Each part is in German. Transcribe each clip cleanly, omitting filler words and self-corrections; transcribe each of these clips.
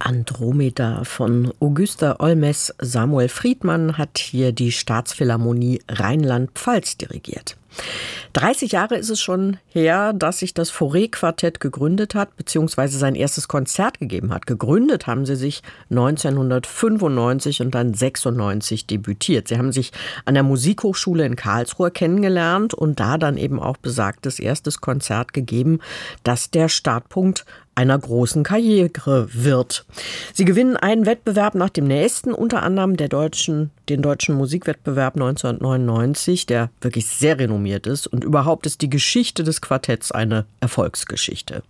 Andromeda von Auguste Olmes. Samuel Friedmann hat hier die Staatsphilharmonie Rheinland-Pfalz dirigiert. 30 Jahre ist es schon her, dass sich das Fauré-Quartett gegründet hat, beziehungsweise sein erstes Konzert gegeben hat. Gegründet haben sie sich 1995 und dann 96 debütiert. Sie haben sich an der Musikhochschule in Karlsruhe kennengelernt und da dann eben auch besagtes erstes Konzert gegeben, das der Startpunkt einer großen Karriere wird. Sie gewinnen einen Wettbewerb nach dem nächsten, unter anderem den deutschen Musikwettbewerb 1999, der wirklich sehr renommiert ist. Und überhaupt ist die Geschichte des Quartetts eine Erfolgsgeschichte.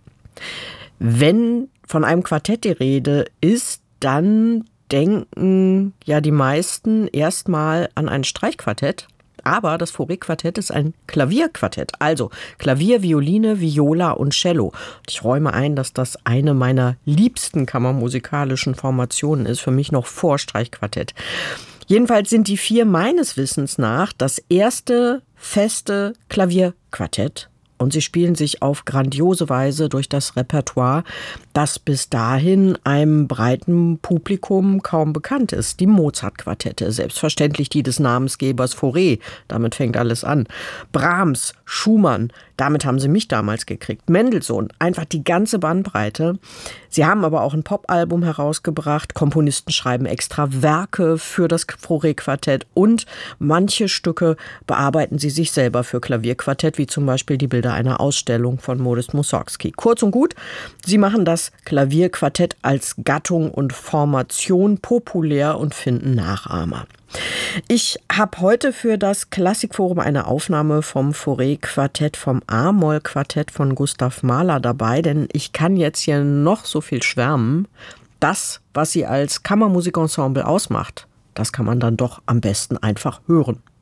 Wenn von einem Quartett die Rede ist, dann denken ja die meisten erstmal an ein Streichquartett. Aber das Fauré-Quartett ist ein Klavierquartett, also Klavier, Violine, Viola und Cello. Ich räume ein, dass das eine meiner liebsten kammermusikalischen Formationen ist, für mich noch vor Streichquartett. Jedenfalls sind die vier meines Wissens nach das erste feste Klavierquartett. Und sie spielen sich auf grandiose Weise durch das Repertoire, das bis dahin einem breiten Publikum kaum bekannt ist. Die Mozart-Quartette, selbstverständlich die des Namensgebers Fauré, damit fängt alles an. Brahms, Schumann, damit haben sie mich damals gekriegt. Mendelssohn, einfach die ganze Bandbreite. Sie haben aber auch ein Popalbum herausgebracht. Komponisten schreiben extra Werke für das Fauré-Quartett und manche Stücke bearbeiten sie sich selber für Klavierquartett, wie zum Beispiel die Bilder einer Ausstellung von Modest Mussorgsky. Kurz und gut, sie machen das Klavierquartett als Gattung und Formation populär und finden Nachahmer. Ich habe heute für das Klassikforum eine Aufnahme vom Fauré-Quartett, vom A-Moll-Quartett von Gustav Mahler dabei, denn ich kann jetzt hier noch so viel schwärmen. Das, was sie als Kammermusikensemble ausmacht, das kann man dann doch am besten einfach hören.